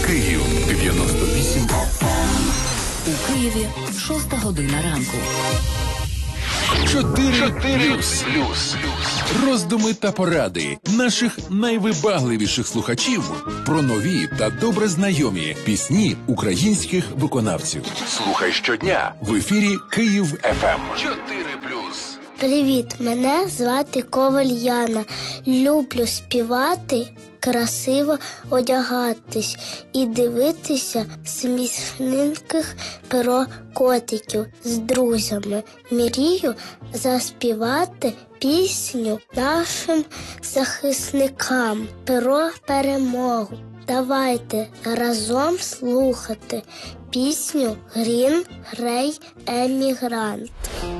Київ 98. У Києві 6 година ранку. 4+. Роздуми та поради наших найвибагливіших слухачів про нові та добре знайомі пісні українських виконавців. Слухай щодня в ефірі Київ ФМ. 4+. Привіт, мене звати Коваль Яна. Люблю співати, красиво одягатись і дивитися смішненьких про котиків з друзями. Мрію заспівати пісню нашим захисникам про перемогу. Давайте разом слухати пісню «Грін Грей Емігрант».